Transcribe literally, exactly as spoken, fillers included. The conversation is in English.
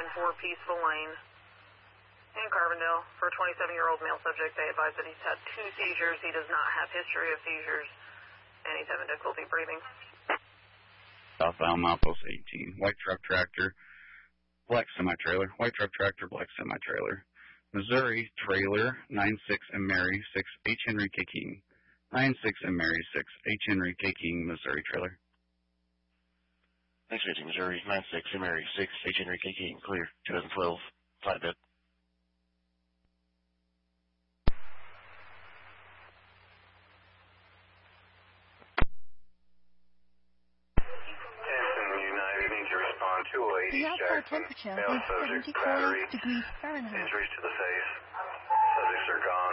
and four Peaceful Lane in Carbondale for a twenty-seven-year-old male subject. They advise that he's had two seizures. He does not have history of seizures, and he's having difficulty breathing. Southbound milepost eighteen, white truck tractor, black semi-trailer, white truck tractor, black semi-trailer. Missouri trailer, nine six and Mary, six, H. Henry K. King. nine six and Mary, six, H. Henry K. King, Missouri trailer. six fifty, Missouri, nine six and Mary, six, H. Henry K. King, clear, twenty twelve, flatbed. The outside temperature is seventy-four degrees Fahrenheit. Injuries to the face. Subjects are gone.